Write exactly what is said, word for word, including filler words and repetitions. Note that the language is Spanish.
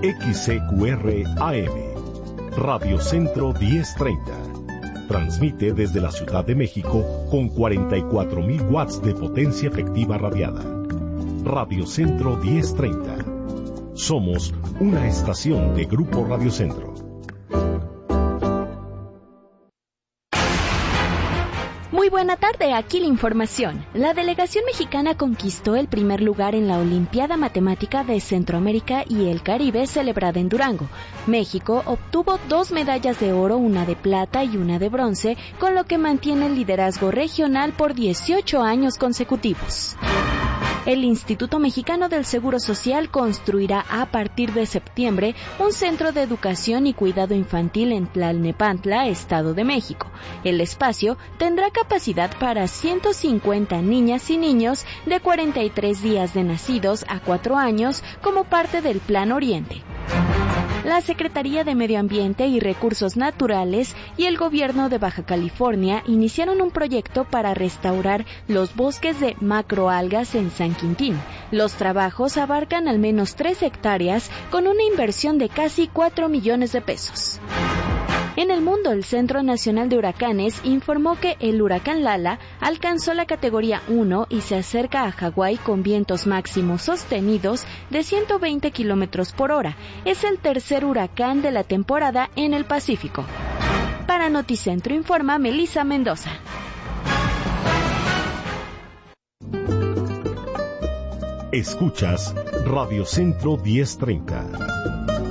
X C Q R A M, Radio Centro diez treinta. Transmite desde la Ciudad de México con cuarenta y cuatro mil watts de potencia efectiva radiada. Radio Centro diez treinta. Somos una estación de Grupo Radio Centro. Muy buena tarde, aquí la información. La delegación mexicana conquistó el primer lugar en la Olimpiada Matemática de Centroamérica y el Caribe celebrada en Durango. México obtuvo dos medallas de oro, una de plata y una de bronce, con lo que mantiene el liderazgo regional por dieciocho años consecutivos. El Instituto Mexicano del Seguro Social construirá a partir de septiembre un centro de educación y cuidado infantil en Tlalnepantla, Estado de México. El espacio tendrá capacidad para ciento cincuenta niñas y niños de cuarenta y tres días de nacidos a cuatro años como parte del Plan Oriente. La Secretaría de Medio Ambiente y Recursos Naturales y el Gobierno de Baja California iniciaron un proyecto para restaurar los bosques de macroalgas en San Quintín. Los trabajos abarcan al menos tres hectáreas con una inversión de casi cuatro millones de pesos. En el mundo, el Centro Nacional de Huracanes informó que el huracán Lala alcanzó la categoría uno y se acerca a Hawái con vientos máximos sostenidos de ciento veinte kilómetros por hora. Es el tercer huracán de la temporada en el Pacífico. Para Noticentro informa Melissa Mendoza. Escuchas Radio Centro diez treinta.